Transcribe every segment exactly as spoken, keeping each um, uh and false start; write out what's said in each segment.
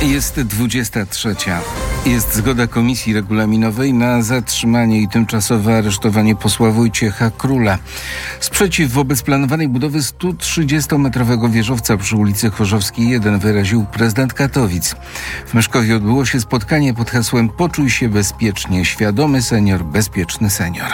Jest dwudziesta trzecia. Jest zgoda Komisji Regulaminowej na zatrzymanie i tymczasowe aresztowanie posła Wojciecha Króla. Sprzeciw wobec planowanej budowy sto trzydziestometrowego wieżowca przy ulicy Chorzowskiej jeden wyraził prezydent Katowic. W Myszkowie odbyło się spotkanie pod hasłem „Poczuj się bezpiecznie. Świadomy senior, bezpieczny senior”.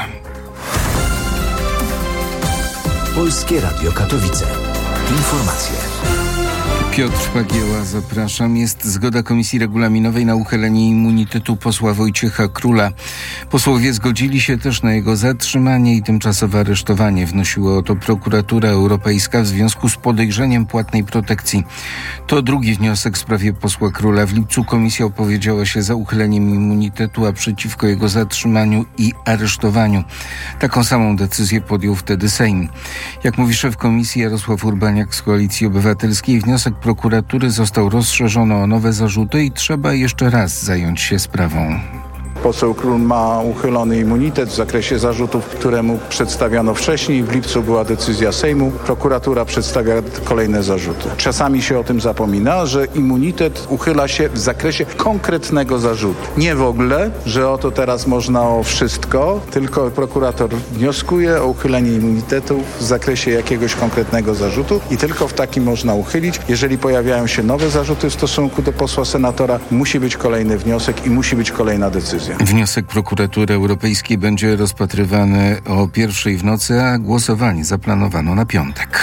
Polskie Radio Katowice. Informacje. Piotr Pagieła, zapraszam. Jest zgoda Komisji Regulaminowej na uchylenie immunitetu posła Wojciecha Króla. Posłowie zgodzili się też na jego zatrzymanie i tymczasowe aresztowanie. Wnosiła o to Prokuratura Europejska w związku z podejrzeniem płatnej protekcji. To drugi wniosek w sprawie posła Króla. W lipcu komisja opowiedziała się za uchyleniem immunitetu, a przeciwko jego zatrzymaniu i aresztowaniu. Taką samą decyzję podjął wtedy Sejm. Jak mówi szef komisji Jarosław Urbaniak z Koalicji Obywatelskiej, wniosek prokuratury został rozszerzony o nowe zarzuty i trzeba jeszcze raz zająć się sprawą. Poseł Król ma uchylony immunitet w zakresie zarzutów, które mu przedstawiono wcześniej. W lipcu była decyzja Sejmu. Prokuratura przedstawia kolejne zarzuty. Czasami się o tym zapomina, że immunitet uchyla się w zakresie konkretnego zarzutu. Nie w ogóle, że oto teraz można o wszystko, tylko prokurator wnioskuje o uchylenie immunitetu w zakresie jakiegoś konkretnego zarzutu i tylko w takim można uchylić. Jeżeli pojawiają się nowe zarzuty w stosunku do posła senatora, musi być kolejny wniosek i musi być kolejna decyzja. Wniosek Prokuratury Europejskiej będzie rozpatrywany o pierwszej w nocy, a głosowanie zaplanowano na piątek.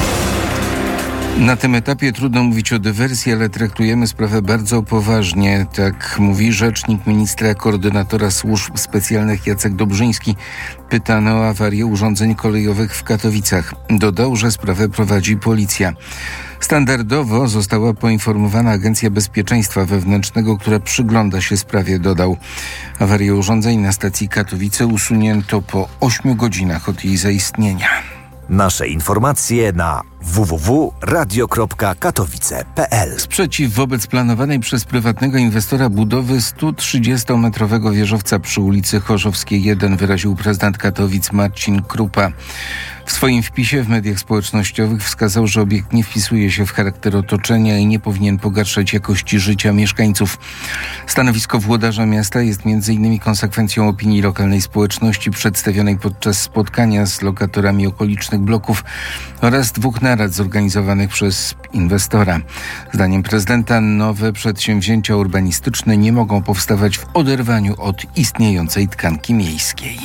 Na tym etapie trudno mówić o dywersji, ale traktujemy sprawę bardzo poważnie. Tak mówi rzecznik ministra koordynatora służb specjalnych Jacek Dobrzyński, pytany o awarię urządzeń kolejowych w Katowicach. Dodał, że sprawę prowadzi policja. Standardowo została poinformowana Agencja Bezpieczeństwa Wewnętrznego, która przygląda się sprawie, dodał. Awarię urządzeń na stacji Katowice usunięto po ośmiu godzinach od jej zaistnienia. Nasze informacje na w w w kropka radio kropka katowice kropka p l. Sprzeciw wobec planowanej przez prywatnego inwestora budowy sto trzydziestometrowego wieżowca przy ulicy Chorzowskiej jeden wyraził prezydent Katowic Marcin Krupa. W swoim wpisie w mediach społecznościowych wskazał, że obiekt nie wpisuje się w charakter otoczenia i nie powinien pogarszać jakości życia mieszkańców. Stanowisko włodarza miasta jest między innymi konsekwencją opinii lokalnej społeczności przedstawionej podczas spotkania z lokatorami okolicznych bloków oraz dwóch narad zorganizowanych przez inwestora. Zdaniem prezydenta nowe przedsięwzięcia urbanistyczne nie mogą powstawać w oderwaniu od istniejącej tkanki miejskiej.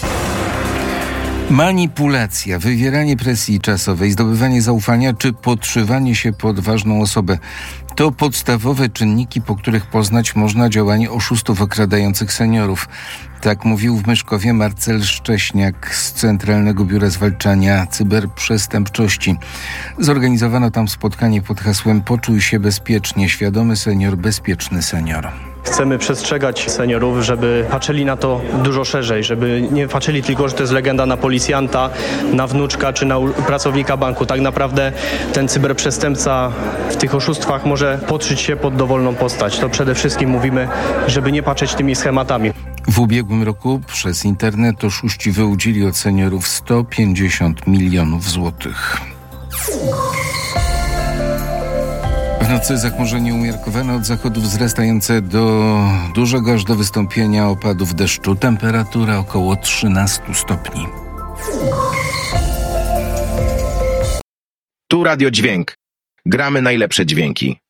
Manipulacja, wywieranie presji czasowej, zdobywanie zaufania czy podszywanie się pod ważną osobę to podstawowe czynniki, po których poznać można działanie oszustów okradających seniorów. Tak mówił w Myszkowie Marcel Szcześniak z Centralnego Biura Zwalczania Cyberprzestępczości. Zorganizowano tam spotkanie pod hasłem „Poczuj się bezpiecznie. Świadomy senior, bezpieczny senior”. Chcemy przestrzegać seniorów, żeby patrzyli na to dużo szerzej, żeby nie patrzyli tylko, że to jest legenda na policjanta, na wnuczka czy na pracownika banku. Tak naprawdę ten cyberprzestępca w tych oszustwach może podszyć się pod dowolną postać. To przede wszystkim mówimy, żeby nie patrzeć tymi schematami. W ubiegłym roku przez internet oszuści wyłudzili od seniorów sto pięćdziesiąt milionów złotych. W nocy zachmurzenie umiarkowane, od zachodu wzrastające do dużego aż do wystąpienia opadów deszczu. Temperatura około trzynaście stopni. Tu Radio Dźwięk. Gramy najlepsze dźwięki.